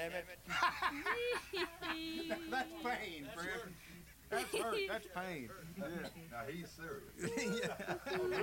damn it. That's pain, friend. That's hurt. That's pain. Yeah. Now he's serious. Yeah. Oh,